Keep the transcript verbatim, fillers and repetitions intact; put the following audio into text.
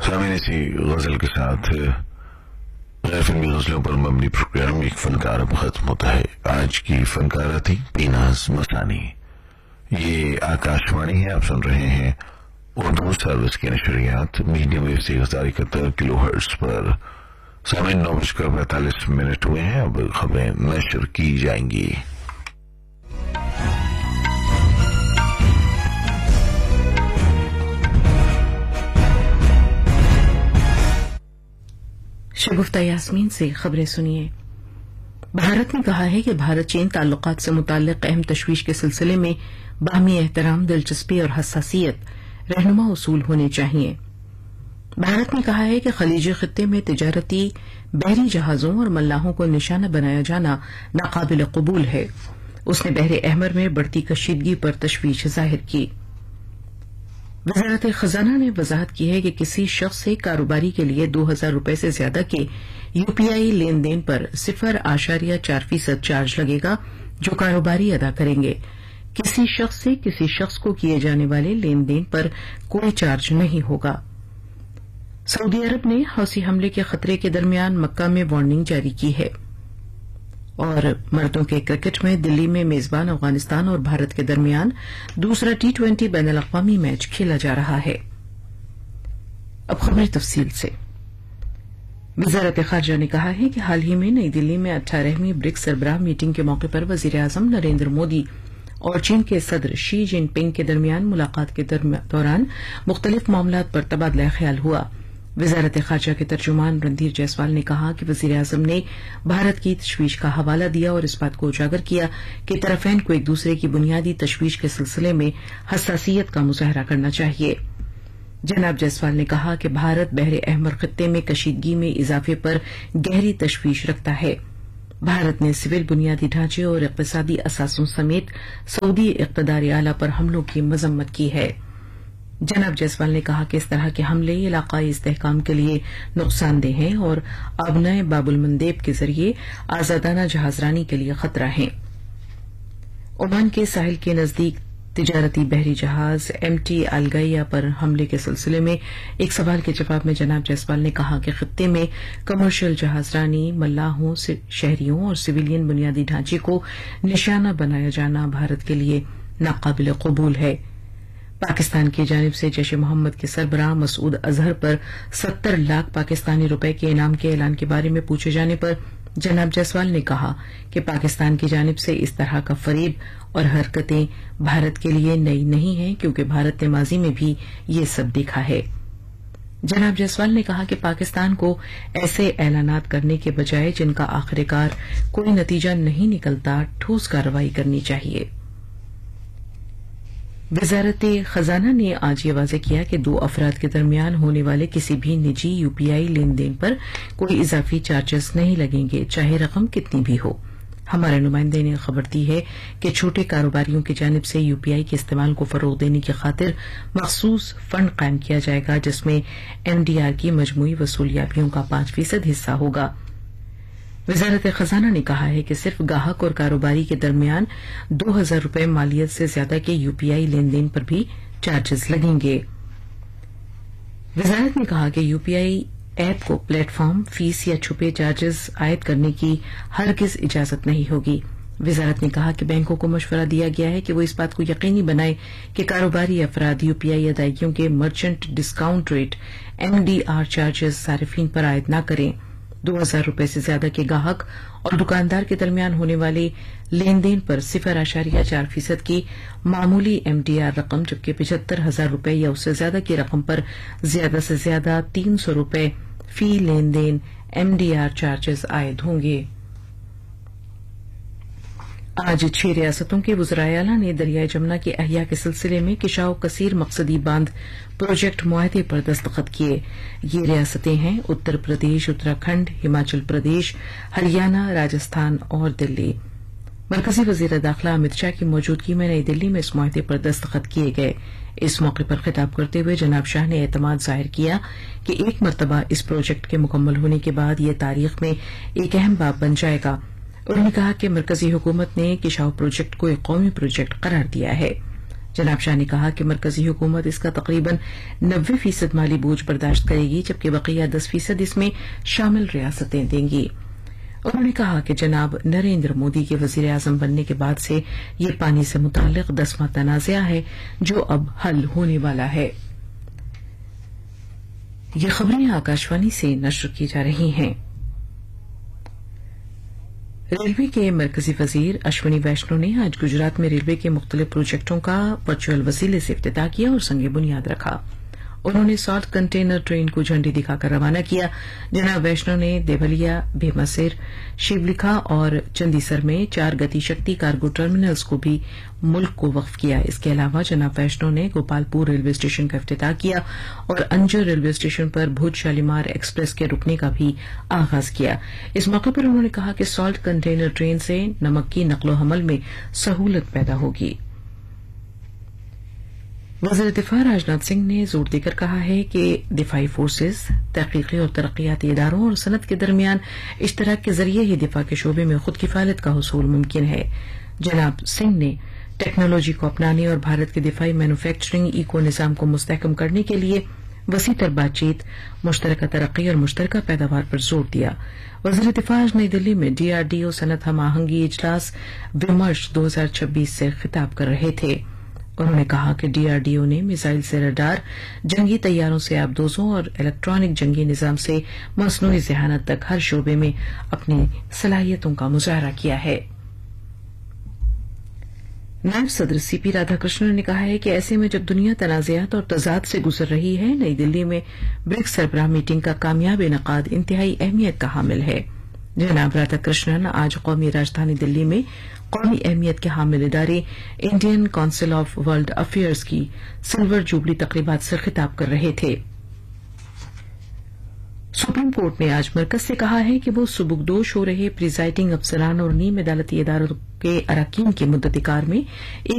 سامعین، اسی غزل کے ساتھ غیر فلمی غزلوں پر مبنی پروگرام ایک فنکار اب ختم ہوتا ہے. آج کی فنکارہ تھی پیناز مستانی. یہ آکاشوانی ہے، آپ سن رہے ہیں اردو سروس کی نشریات میڈیم ویو سے ہزار اکہتر کلو ہرٹز پر. سامعین، نو بج کر پینتالیس منٹ ہوئے ہیں. اب خبریں نشر کی جائیں گی. شگفتہ یاسمین سے خبریں سنیے. بھارت نے کہا ہے کہ بھارت چین تعلقات سے متعلق اہم تشویش کے سلسلے میں باہمی احترام، دلچسپی اور حساسیت رہنما اصول ہونے چاہیے. بھارت نے کہا ہے کہ خلیجی خطے میں تجارتی بحری جہازوں اور ملاحوں کو نشانہ بنایا جانا ناقابل قبول ہے. اس نے بحر احمر میں بڑھتی کشیدگی پر تشویش ظاہر کی. وزارت خزانہ نے وضاحت کی ہے کہ کسی شخص سے کاروباری کے لیے دو ہزار روپے سے زیادہ کے یو پی آئی لین دین پر صفر اشاریہ چار فیصد چارج لگے گا جو کاروباری ادا کریں گے. کسی شخص سے کسی شخص کو کیے جانے والے لین دین پر کوئی چارج نہیں ہوگا. سعودی عرب نے حوثی حملے کے خطرے کے درمیان مکہ میں وارننگ جاری کی ہے. اور مردوں کے کرکٹ میں دلی میں میزبان افغانستان اور بھارت کے درمیان دوسرا ٹی ٹوینٹی بین الاقوامی میچ کھیلا جا رہا ہے. اب خبریں تفصیل سے. وزارت خارجہ نے کہا ہے کہ حال ہی میں نئی دلی میں اٹھارہویں برکس سربراہ میٹنگ کے موقع پر وزیر اعظم نریندر مودی اور چین کے صدر شی جن پنگ کے درمیان ملاقات کے دوران مختلف معاملات پر تبادلہ خیال ہوا. وزارت خارجہ کے ترجمان رندھیر جیسوال نے کہا کہ وزیر اعظم نے بھارت کی تشویش کا حوالہ دیا اور اس بات کو اجاگر کیا کہ طرفین کو ایک دوسرے کی بنیادی تشویش کے سلسلے میں حساسیت کا مظاہرہ کرنا چاہیے. جناب جیسوال نے کہا کہ بھارت بحر احمر خطے میں کشیدگی میں اضافے پر گہری تشویش رکھتا ہے. بھارت نے سول بنیادی ڈھانچے اور اقتصادی اثاثوں سمیت سعودی اقتدار اعلی پر حملوں کی مذمت کی ہے. جناب جیسوال نے کہا کہ اس طرح کے حملے علاقائی استحکام کے لیے نقصان دہ ہیں اور آبنائے باب المندیب کے ذریعے آزادانہ جہازرانی کے لیے خطرہ ہیں. عمان کے ساحل کے نزدیک تجارتی بحری جہاز ایم ٹی الگائیا پر حملے کے سلسلے میں ایک سوال کے جواب میں جناب جیسوال نے کہا کہ خطے میں کمرشل جہازرانی، ملاحوں، شہریوں اور سویلین بنیادی ڈھانچے کو نشانہ بنایا جانا بھارت کے لیے ناقابل قبول ہے. پاکستان کی جانب سے جیش محمد کے سربراہ مسعود اظہر پر ستر لاکھ پاکستانی روپے کے انعام کے اعلان کے بارے میں پوچھے جانے پر جناب جیسوال نے کہا کہ پاکستان کی جانب سے اس طرح کا فریب اور حرکتیں بھارت کے لیے نئی نہیں ہیں کیونکہ بھارت نے ماضی میں بھی یہ سب دیکھا ہے. جناب جیسوال نے کہا کہ پاکستان کو ایسے اعلانات کرنے کے بجائے جن کا آخر کار کوئی نتیجہ نہیں نکلتا ٹھوس کارروائی کرنی چاہیے. وزارت خزانہ نے آج یہ واضح کیا کہ دو افراد کے درمیان ہونے والے کسی بھی نجی یو پی آئی لین دین پر کوئی اضافی چارجز نہیں لگیں گے، چاہے رقم کتنی بھی ہو. ہمارے نمائندے نے خبر دی ہے کہ چھوٹے کاروباریوں کی جانب سے یو پی آئی کے استعمال کو فروغ دینے کی خاطر مخصوص فنڈ قائم کیا جائے گا جس میں ایم ڈی آر کی مجموعی وصولیابیوں کا پانچ فیصد حصہ ہوگا. وزارت خزانہ نے کہا ہے کہ صرف گاہک اور کاروباری کے درمیان دو ہزار روپے مالیت سے زیادہ کے یو پی آئی لین دین پر بھی چارجز لگیں گے. وزارت نے کہا کہ یو پی آئی ایپ کو پلیٹ فارم فیس یا چھپے چارجز عائد کرنے کی ہرگز اجازت نہیں ہوگی. وزارت نے کہا کہ بینکوں کو مشورہ دیا گیا ہے کہ وہ اس بات کو یقینی بنائے کہ کاروباری افراد یو پی آئی ادائیگیوں کے merchant discount rate M D R charges صارفین پر عائد نہ کریں. دو ہزار روپے سے زیادہ کے گاہک اور دکاندار کے درمیان ہونے والے لین دین پر صفر اشاریہ چار فیصد کی معمولی ایم ڈی آر رقم جبکہ پچہتر ہزار روپے یا اس سے زیادہ کی رقم پر زیادہ سے زیادہ تین سو روپے فی لین دین ایم ڈی آر چارجز عائد ہوں گے. آج چھ ریاستوں کے وزرائے اعلیٰ نے دریائے جمنا کے احیاء کے سلسلے میں کشاؤ کثیر مقصدی باندھ پروجیکٹ معاہدے پر دستخط کیے. یہ ریاستیں ہیں اتر پردیش، اتراکھنڈ، ہماچل پردیش، ہریانہ، راجستھان اور دلی. مرکزی وزیر داخلہ امت شاہ کی موجودگی میں نئی دلی میں اس معاہدے پر دستخط کیے گئے. اس موقع پر خطاب کرتے ہوئے جناب شاہ نے اعتماد ظاہر کیا کہ ایک مرتبہ اس پروجیکٹ کے مکمل ہونے کے بعد یہ تاریخ میں ایک اہم باب بن جائے گا. انہوں نے کہا کہ مرکزی حکومت نے کشاؤ پروجیکٹ کو ایک قومی پروجیکٹ قرار دیا ہے. जनाब शाह ने कहा कि मरकजी हुकूमत इसका तकरीबन नब्बे फीसद माली बोझ बर्दाश्त करेगी, जबकि बकिया दस फीसद इसमें शामिल रियासतें देंगी। उन्होंने कहा कि जनाब नरेंद्र मोदी के वजीर आजम बनने के बाद से ये पानी से मुताल्लिक दसवां तनाज़ा है जो अब हल होने वाला है। ये खबरें आकाशवाणी से नश्र की जा रही हैं। रेलवे के मरकजी वजीर अश्विनी वैष्णव ने आज गुजरात में रेलवे के मुख्तलिफ प्रोजेक्टों का वर्चुअल वसीले से इफ्तिताह किया और संग बुनियाद रखा। उन्होंने सॉल्ट कंटेनर ट्रेन को झंडी दिखाकर रवाना किया। जनाब वैष्णव ने देवलिया, भेमासेर, शिवलिखा और चंदीसर में चार गति शक्ति कार्गो टर्मिनल्स को भी मुल्क को वक्फ किया। इसके अलावा जनाब वैष्णव ने गोपालपुर रेलवे स्टेशन का इफ्तिताह किया और अंजर रेलवे स्टेशन पर भुज शालीमार एक्सप्रेस के रुकने का भी आगाज किया। इस मौके पर उन्होंने कहा कि सॉल्ट कंटेनर ट्रेन से नमक की नकलो हमल में सहूलत पैदा होगी। वज़ीर दिफा राजनाथ सिंह ने जोर देकर कहा है कि दिफाई फोर्सेज, तहकीकी और तरक्याती इदारों और सनत के दरमियान इश्तराक के जरिए ही दिफा के शोबे में खुद किफायत का हुसूल मुमकिन है। जनाब सिंह ने टेक्नोलॉजी को अपनाने और भारत के दिफाई मैन्युफैक्चरिंग इको निज़ाम को मुस्तहकम करने के लिए वसीतर बातचीत, मुश्तरका तरक्की और मुश्तरका पैदावार पर जोर दिया। वज़ीर दिफा आज नई दिल्ली में डीआरडीओ सनत हम आहंगी इजलास विमर्श दो हजार छब्बीस से खिताब कर रहे थे। उन्होंने कहा कि डीआरडीओ ने मिसाइल से रडार, जंगी तैयारों से आबदोजों और इलेक्ट्रॉनिक जंगी निजाम से मसनूई ज़हानत तक हर शोबे में अपनी सलाहियतों का मुजाहरा किया है। नायब सदर सीपी राधाकृष्णन ने कहा है कि ऐसे में जब दुनिया तनाज़ात और तजाद से गुजर रही है, नई दिल्ली में ब्रिक्स सरबराह मीटिंग का कामयाब इनेकाद इंतहाई अहमियत का हामिल है। जनाब राधाकृष्णन आज कौमी राजधानी दिल्ली में कौमी अहमियत के हामिल इदारे Indian council of world affairs की सिल्वर जुबली तकरीबात से खिताब कर रहे थे। सुप्रीम कोर्ट ने आज मरकज से कहा है कि वो सुबुकदोश हो रहे प्रिजाइडिंग अफसरान और नीम अदालती इदारों के अरकान की मुद्दत कार में एक